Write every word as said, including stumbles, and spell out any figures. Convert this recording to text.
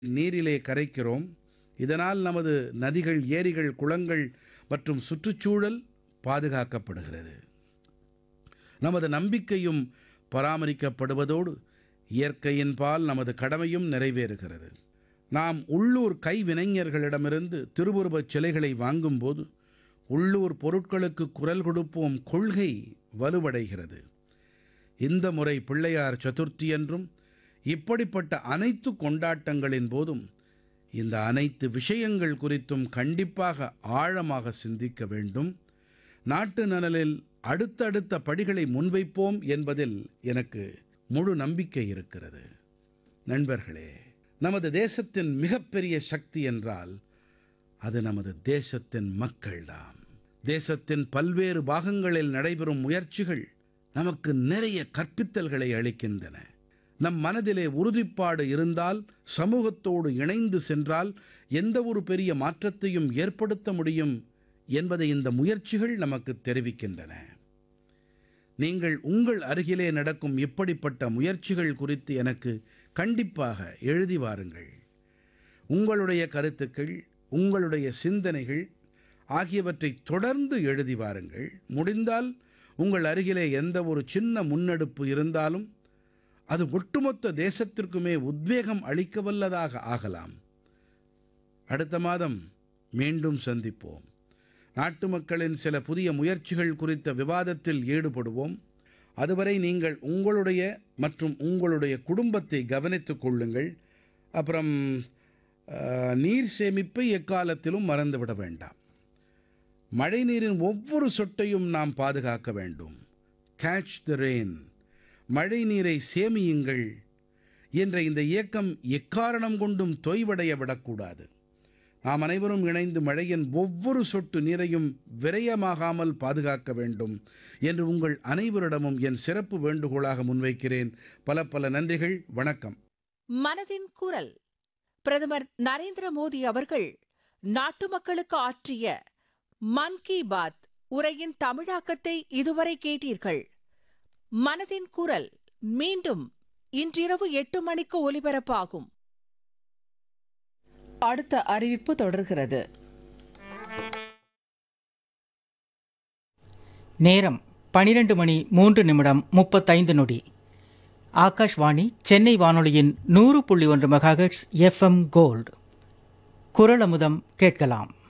நீரிலே கரைக்கிறோம். இதனால் நமது நதிகள், ஏரிகள், குளங்கள் மற்றும் சுற்றுச்சூழல் பாதுகாக்கப்படுகிறது. நமது நம்பிக்கையும் பராமரிக்கப்படுவதோடு இயற்கையின் பால் நமது கடமையும் நிறைவேறுகிறது. நாம் உள்ளூர் கைவினைஞர்களிடமிருந்து திருவுருவச் சிலைகளை வாங்கும்போது உள்ளூர் பொருட்களுக்கு குரல் கொடுப்போம் கொள்கை வலுவடைகிறது. இந்த முறை பிள்ளையார் சதுர்த்தியன்றும் இப்படிப்பட்ட அனைத்து கொண்டாட்டங்களின் போதும் இந்த அனைத்து விஷயங்கள் குறித்தும் கண்டிப்பாக ஆழமாக சிந்திக்க வேண்டும். நாட்டு நலனில் அடுத்தடுத்த படிகளை முன்வைப்போம் என்பதில் எனக்கு முழு நம்பிக்கை இருக்கிறது. நண்பர்களே, நமது தேசத்தின் மிகப்பெரிய சக்தி என்றால் அது நமது தேசத்தின் மக்கள்தாம். தேசத்தின் பல்வேறு பாகங்களில் நடைபெறும் முயற்சிகள் நமக்கு நிறைய கற்பித்தல்களை அளிக்கின்றன. நம் மனதிலே உறுதிப்பாடு இருந்தால், சமூகத்தோடு இணைந்து சென்றால் எந்த ஒரு பெரிய மாற்றத்தையும் ஏற்படுத்த முடியும் என்பதை இந்த முயற்சிகள் நமக்கு தெரிவிக்கின்றன. நீங்கள் உங்கள் அருகிலே நடக்கும் இப்படிப்பட்ட முயற்சிகள் குறித்து எனக்கு கண்டிப்பாக எழுதி வாருங்கள். உங்களுடைய கருத்துக்கள், உங்களுடைய சிந்தனைகள் ஆகியவற்றை தொடர்ந்து எழுதி வாருங்கள். முடிந்தால் உங்கள் அருகிலே எந்த ஒரு சின்ன முன்னெடுப்பு இருந்தாலும் அது ஒட்டுமொத்த தேசத்திற்குமே உத்வேகம் அளிக்கவல்லதாக ஆகலாம். அடுத்த மாதம் மீண்டும் சந்திப்போம். நாட்டு மக்களின் சில புதிய முயற்சிகள் குறித்த விவாதத்தில் ஈடுபடுவோம். அதுவரை நீங்கள் உங்களுடைய மற்றும் உங்களுடைய குடும்பத்தை கவனித்துக் கொள்ளுங்கள். அப்புறம் நீர் சேமிப்பை எக்காலத்திலும் மறந்துவிட வேண்டாம். மழைநீரின் ஒவ்வொரு சொட்டையும் நாம் பாதுகாக்க வேண்டும். கேட்ச் தி ரெயின், மழை நீரை சேமியுங்கள் என்ற இந்த இயக்கம் எக்காரணம் கொண்டும் தொய்வடைய விடக்கூடாது. நாம் அனைவரும் இணைந்து மழையின் ஒவ்வொரு சொட்டு நீரையும் விரயமாகாமல் பாதுகாக்க வேண்டும் என்று உங்கள் அனைவரிடமும் என் சிறப்பு வேண்டுகோளாக முன்வைக்கிறேன். பல பல நன்றிகள். வணக்கம். மனதின் குரல். பிரதமர் நரேந்திர மோடி அவர்கள் நாட்டு மக்களுக்கு ஆற்றிய மன் கி பாத் உரையின் தமிழாக்கத்தை இதுவரை கேட்டீர்கள். மனதின் குரல் மீண்டும் இன்றிரவு எட்டு மணிக்கு ஒலிபரப்பாகும். அடுத்த அறிவிப்பு தொடர்கிறது. நேரம் பனிரெண்டு மணி மூன்று நிமிடம் முப்பத்தைந்து நொடி. ஆகாஷ்வாணி சென்னை வானொலியின் நூறு புள்ளி ஒன்று மெகாஹெர்ட்ஸ் எஃப்எம் கோல்டு. குரல் அமுதம் கேட்கலாம்.